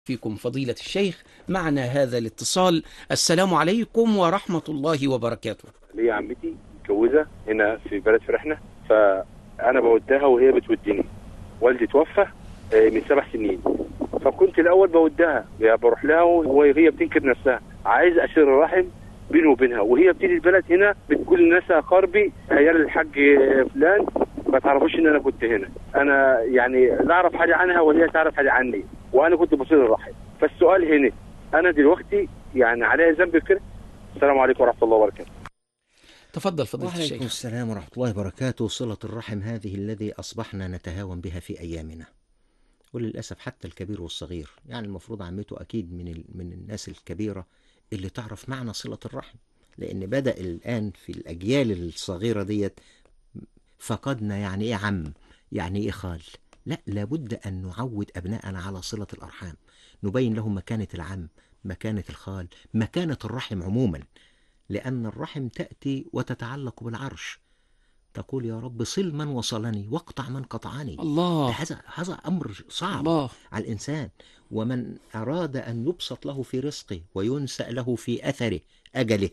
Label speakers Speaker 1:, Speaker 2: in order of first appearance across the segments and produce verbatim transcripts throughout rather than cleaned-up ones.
Speaker 1: فيكم فضيلة الشيخ. معنا هذا الاتصال. السلام عليكم ورحمة الله وبركاته.
Speaker 2: ليا عمتي متجوزة هنا في بلد فرحنا، فأنا بودها وهي بتودني. والدي توفى من سبع سنين، فكنت الأول بودها، بروح لها وهي بتنكر نفسها، عايز أشير الرحم بيني وبينها، وهي بتيجي البلد هنا بتقول لناس أقاربي عيال الحاج فلان ما تعرفوش إن أنا كنت هنا. أنا يعني لا أعرف حاجة عنها وهي تعرف حاجة عني، وأنا كنت بصير الرحم. فالسؤال هنا، أنا دلوقتي يعني عليها ذنب في كده؟ السلام عليكم ورحمة الله وبركاته.
Speaker 1: تفضل فضيلة الشيخ.
Speaker 3: وعليكم السلام ورحمة الله وبركاته. صلة الرحم هذه الذي أصبحنا نتهاون بها في أيامنا، وللأسف حتى الكبير والصغير. يعني المفروض عمته أكيد من ال... من الناس الكبيرة اللي تعرف معنى صلة الرحم، لأن بدأ الآن في الأجيال الصغيرة ديت فقدنا يعني إيه عم، يعني إيه خال. لا، لابد أن نعود أبناءنا على صلة الأرحام، نبين لهم مكانة العم، مكانة الخال، مكانة الرحم عموما، لأن الرحم تأتي وتتعلق بالعرش، تقول يا رب صل من وصلني واقطع من قطعني.
Speaker 1: الله،
Speaker 3: هذا هذا أمر صعب
Speaker 1: الله.
Speaker 3: على الإنسان. ومن أراد أن يبسط له في رزقه وينسأ له في أثره أجله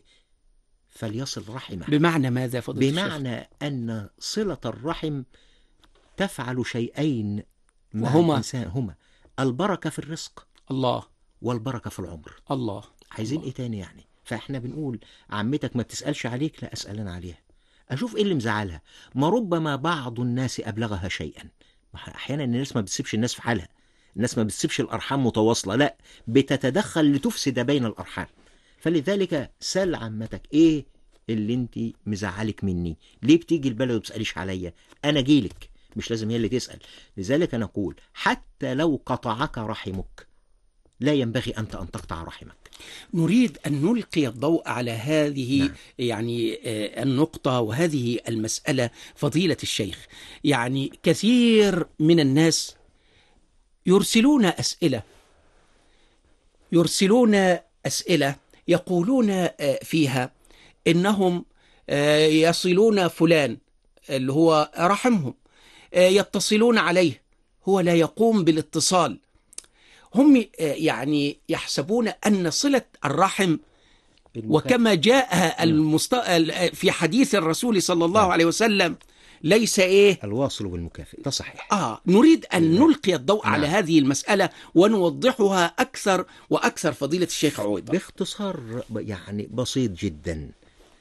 Speaker 3: فليصل رحمه.
Speaker 1: بمعنى ماذا فضيلة الشيخ؟
Speaker 3: بمعنى أن صلة الرحم تفعل شيئين مع
Speaker 1: وهما
Speaker 3: الإنسان، هما البركة في الرزق
Speaker 1: الله
Speaker 3: والبركة في العمر.
Speaker 1: الله.
Speaker 3: عايزين
Speaker 1: الله.
Speaker 3: إيه تاني يعني؟ فإحنا بنقول عمتك ما بتسألش عليك، لا أسأل أنا عليها، أشوف إيه اللي مزعلها. ما ربما بعض الناس أبلغها شيئا. أحيانا الناس ما بتسيبش الناس في حالها، الناس ما بتسيبش الأرحام متواصلة، لا بتتدخل لتفسد بين الأرحام. فلذلك سل عمتك إيه اللي انت مزعلك مني، ليه بتيجي البلد وبتسأليش عليا؟ أنا جيلك، مش لازم هي اللي تسأل. لذلك أنا أقول حتى لو قطعك رحمك لا ينبغي أنت أن تقطع رحمك.
Speaker 1: نريد أن نلقي الضوء على هذه
Speaker 3: نعم.
Speaker 1: يعني النقطة وهذه المسألة فضيلة الشيخ. يعني كثير من الناس يرسلون أسئلة يرسلون أسئلة يقولون فيها إنهم يصلون فلان اللي هو رحمهم، يتصلون عليه، هو لا يقوم بالاتصال. هم يعني يحسبون أن صلة الرحم، وكما جاء المست... في حديث الرسول صلى الله
Speaker 3: نعم.
Speaker 1: عليه وسلم ليس إيه
Speaker 3: الواصل بالمكافئ، ده صحيح.
Speaker 1: آه نريد أن
Speaker 3: نعم.
Speaker 1: نلقي الضوء على
Speaker 3: نعم.
Speaker 1: هذه المسألة ونوضحها أكثر وأكثر فضيلة الشيخ عويضة.
Speaker 3: باختصار يعني بسيط جدا،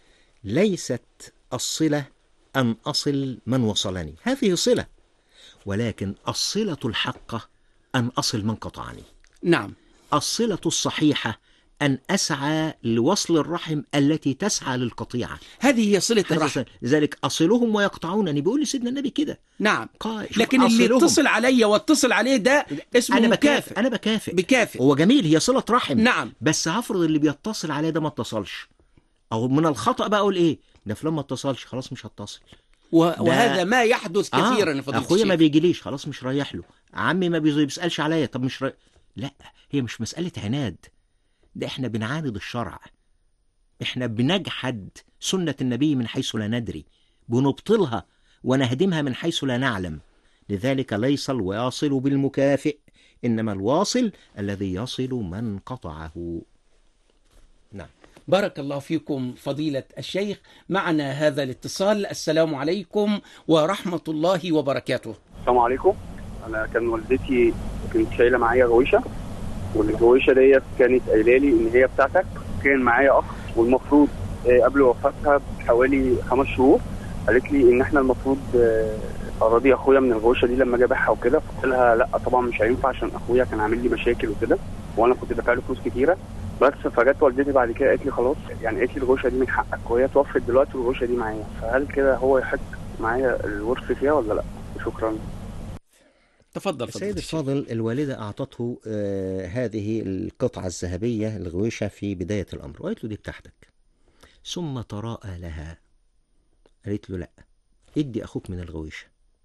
Speaker 3: ليست الصلة أن أصل من وصلني، هذه صلة، ولكن الصلة الحقة أن أصل من قطعني.
Speaker 1: نعم.
Speaker 3: الصلة الصحيحة أن أسعى لوصل الرحم التي تسعى للقطيعة،
Speaker 1: هذه هي صلة الرحم.
Speaker 3: لذلك أصلهم ويقطعونني، بيقول لي سيدنا النبي كده.
Speaker 1: نعم.
Speaker 3: قال
Speaker 1: لكن اللي
Speaker 3: أصلهم.
Speaker 1: يتصل علي واتصل عليه ده اسمه
Speaker 3: أنا
Speaker 1: مكافئ.
Speaker 3: بكافئ أنا بكافئ
Speaker 1: بكافئ.
Speaker 3: هو جميل، هي صلة رحم.
Speaker 1: نعم.
Speaker 3: بس هفرض اللي بيتصل عليه ده ما اتصلش، أو من الخطأ بقى أقول إيه ده فلان ما اتصلش، خلاص مش هتصل.
Speaker 1: وهذا ما يحدث كثيرا.
Speaker 3: آه.
Speaker 1: فضيلة
Speaker 3: أخويا
Speaker 1: الشيخ
Speaker 3: ما بيجيليش، خلاص مش رايح له. عمي ما بيسألش عليا، طب مش رايح. لا، هي مش مسألة عناد، ده احنا بنعاند الشرع، احنا بنجحد سنة النبي من حيث لا ندري، بنبطلها ونهدمها من حيث لا نعلم. لذلك ليس الواصل بالمكافئ، إنما الواصل الذي يصل من قطعه. نعم.
Speaker 1: بارك الله فيكم فضيلة الشيخ. معنا هذا الاتصال. السلام عليكم ورحمة الله وبركاته.
Speaker 2: السلام عليكم. أنا كان والدتي كانت شايلة معايا غويشة، والغويشة ديت كانت قايلة لي إن هي بتاعتك. كان معايا أخ، والمفروض قبل وفاتها بحوالي خمس شهور قالت لي إن إحنا المفروض أراضي أخويا من الغويشة دي لما جابها وكده. قلت لها لا طبعا مش هينفع، عشان أخويا كان عامل لي مشاكل وكده، وأنا كنت دافع له فلوس كتيرة. بس فجت والدتي بعد كده قالت لي خلاص، يعني قالت لي الغويشة دي من حقك، وهي توفت دلوقتي والغويشة دي معايا، فهل كده هو يحق معايا الورث فيها ولا لا؟ شكرا.
Speaker 1: تفضل
Speaker 3: السيد
Speaker 1: فضيلة الشيخ.
Speaker 3: الفاضل، الوالدة أعطته آه هذه القطعة الذهبية الغويشة في بداية الأمر، وقالت له دي بتاعتك. ثم تراءى لها، قالت له لا، ادي أخوك من الغويشة.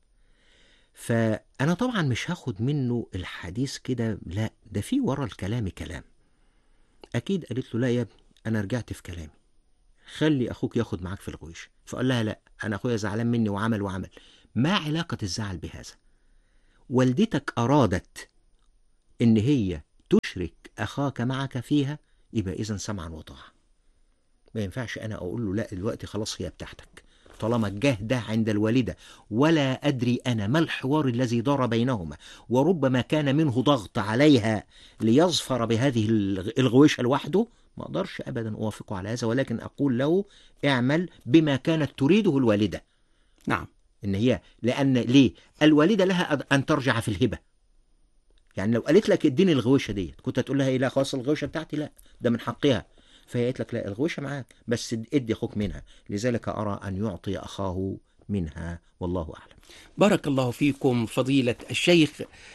Speaker 3: فأنا طبعا مش هاخد منه الحديث كده، لا ده في ورا الكلام كلام. أكيد قالت له لا يا ابني، أنا رجعت في كلامي، خلي أخوك ياخد معاك في الغويشة. فقال لها لا، أنا أخويا زعلان مني وعمل وعمل. ما علاقة الزعل بهذا؟ والدتك أرادت إن هي تشرك أخاك معك فيها يبقى إذن سمعا وطاعة. ما ينفعش أنا أقول له لا دلوقتي خلاص هي بتاعتك طالما الجاه ده عند الوالدة، ولا أدري أنا ما الحوار الذي دار بينهما، وربما كان منه ضغط عليها ليظفر بهذه الغويشة لوحده. ما أقدرش أبدا أوافقه على هذا، ولكن أقول له اعمل بما كانت تريده الوالدة.
Speaker 1: نعم.
Speaker 3: إن هي لأن ليه الوالدة لها أن ترجع في الهبة. يعني لو قالت لك اديني الغويشة دي كنت هتقول لها إيه؟ لا خلاص الغويشة بتاعتي لا، ده من حقها. فهي قالت لك لا الغويشة معاك بس ادي أخوك منها. لذلك أرى أن يعطي أخاه منها، والله أعلم.
Speaker 1: بارك الله فيكم فضيلة الشيخ.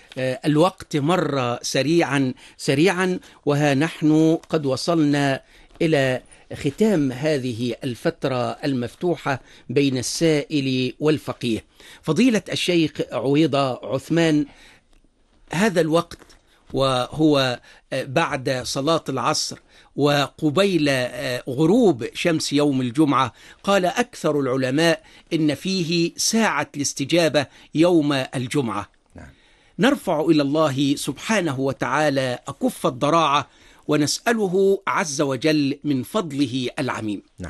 Speaker 1: الوقت مر سريعا سريعا، وها نحن قد وصلنا إلى ختام هذه الفترة المفتوحة بين السائل والفقيه. فضيلة الشيخ عويضة عثمان، هذا الوقت وهو بعد صلاة العصر وقبيل غروب شمس يوم الجمعة، قال أكثر العلماء إن فيه ساعة الاستجابة يوم الجمعة.
Speaker 3: نعم.
Speaker 1: نرفع إلى الله سبحانه وتعالى أكف الضراعة ونسأله عز وجل من فضله العميم.
Speaker 3: نعم.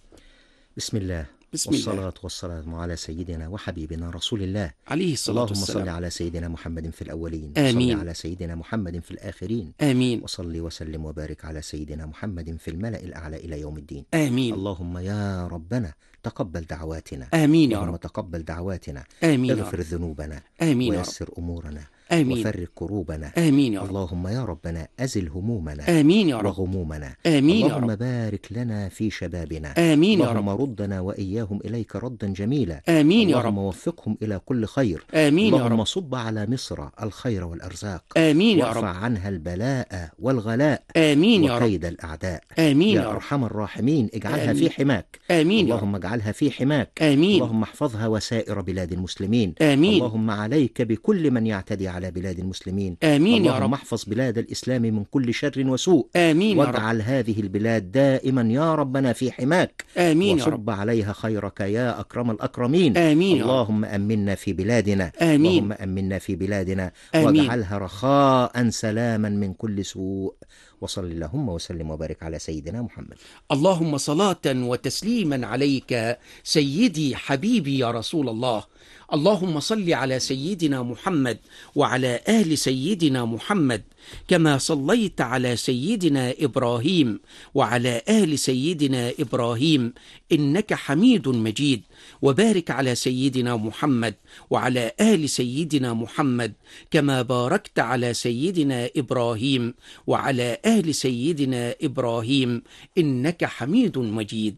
Speaker 3: بسم الله
Speaker 1: بسم
Speaker 3: والصلاة
Speaker 1: الله.
Speaker 3: والسلام على سيدنا وحبيبنا رسول الله
Speaker 1: عليه الصلاة
Speaker 3: اللهم
Speaker 1: والسلام.
Speaker 3: صل على سيدنا محمد في الأولين،
Speaker 1: آمين.
Speaker 3: وصل على سيدنا محمد في الآخرين،
Speaker 1: آمين.
Speaker 3: وصل وسلم وبارك على سيدنا محمد في الملأ الأعلى إلى يوم الدين.
Speaker 1: آمين.
Speaker 3: اللهم يا ربنا تقبل دعواتنا.
Speaker 1: آمين يا
Speaker 3: اللهم
Speaker 1: رب.
Speaker 3: تقبل دعواتنا.
Speaker 1: آمين يا
Speaker 3: اغفر
Speaker 1: رب.
Speaker 3: ذنوبنا
Speaker 1: آمين يا رب.
Speaker 3: ويسر أمورنا
Speaker 1: آمين.
Speaker 3: وفرج كروبنا.
Speaker 1: آمين يا رب.
Speaker 3: اللهم يا ربنا أزل همومنا
Speaker 1: آمين يا رب.
Speaker 3: وغمومنا.
Speaker 1: آمين يا
Speaker 3: اللهم
Speaker 1: رب.
Speaker 3: بارك لنا في شبابنا.
Speaker 1: آمين يا
Speaker 3: اللهم
Speaker 1: رب.
Speaker 3: ردنا وإياهم إليك ردا جميلا.
Speaker 1: آمين يا
Speaker 3: اللهم
Speaker 1: رب.
Speaker 3: وفقهم إلى كل خير.
Speaker 1: آمين يا
Speaker 3: اللهم
Speaker 1: رب.
Speaker 3: صب على مصر الخير والأرزاق.
Speaker 1: آمين يا
Speaker 3: وارفع
Speaker 1: رب.
Speaker 3: عنها البلاء والغلاء
Speaker 1: آمين يا رب.
Speaker 3: وكيد الأعداء.
Speaker 1: آمين
Speaker 3: يا
Speaker 1: يا رب.
Speaker 3: أرحم الراحمين اجعلها
Speaker 1: آمين.
Speaker 3: في حماك.
Speaker 1: آمين يا رب.
Speaker 3: اللهم اجعلها في حماك.
Speaker 1: آمين.
Speaker 3: اللهم احفظها وسائر بلاد المسلمين.
Speaker 1: آمين.
Speaker 3: اللهم عليك بكل من يعتدي على بلاد المسلمين.
Speaker 1: آمين يا
Speaker 3: اللهم
Speaker 1: رب.
Speaker 3: احفظ بلاد الإسلام من كل شر وسوء.
Speaker 1: آمين يا رب.
Speaker 3: واجعل هذه البلاد دائما يا ربنا في حماك.
Speaker 1: آمين يا رب.
Speaker 3: وصب عليها خيرك يا أكرم الأكرمين.
Speaker 1: آمين يا رب.
Speaker 3: اللهم أمنا في بلادنا.
Speaker 1: آمين.
Speaker 3: اللهم أمنا في بلادنا.
Speaker 1: آمين.
Speaker 3: واجعلها رخاء سلاما من كل سوء. وصل اللهم وسلم وبارك على سيدنا محمد.
Speaker 1: اللهم صلاة وتسليما عليك سيدي حبيبي يا رسول الله. اللهم صل على سيدنا محمد وعلى آل سيدنا محمد كما صليت على سيدنا إبراهيم وعلى آل سيدنا إبراهيم إنك حميد مجيد. وبارك على سيدنا محمد وعلى آل سيدنا محمد كما باركت على سيدنا إبراهيم وعلى آل سيدنا إبراهيم إنك حميد مجيد.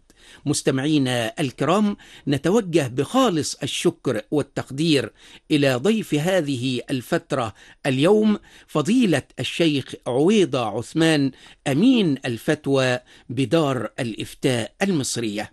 Speaker 1: مستمعينا الكرام، نتوجه بخالص الشكر والتقدير إلى ضيف هذه الفترة اليوم فضيلة الشيخ عويضة عثمان، أمين الفتوى بدار الإفتاء المصرية.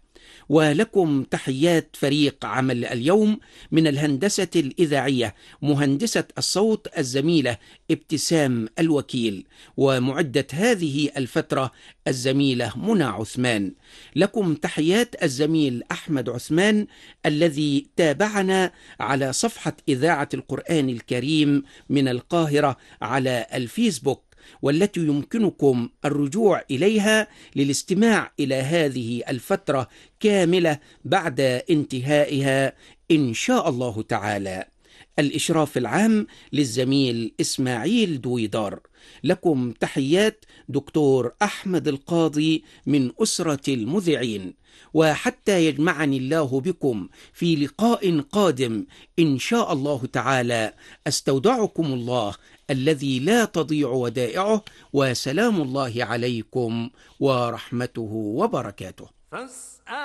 Speaker 1: ولكم تحيات فريق عمل اليوم من الهندسة الإذاعية، مهندسة الصوت الزميلة ابتسام الوكيل، ومعدة هذه الفترة الزميلة منى عثمان. لكم تحيات الزميل أحمد عثمان الذي تابعنا على صفحة إذاعة القرآن الكريم من القاهرة على الفيسبوك، والتي يمكنكم الرجوع إليها للاستماع إلى هذه الفترة كاملة بعد انتهائها إن شاء الله تعالى. الإشراف العام للزميل إسماعيل دويدار. لكم تحيات دكتور أحمد القاضي من أسرة المذيعين. وحتى يجمعني الله بكم في لقاء قادم إن شاء الله تعالى، أستودعكم الله الذي لا تضيع ودائعه، وسلام الله عليكم ورحمته وبركاته.